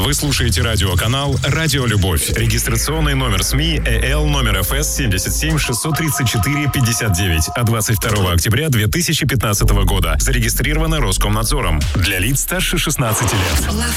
Вы слушаете радиоканал «Радио Любовь». Регистрационный номер СМИ ЭЛ номер ФС 77 634 59 от 22 октября 2015 года. Зарегистрировано Роскомнадзором. Для лиц старше 16 лет.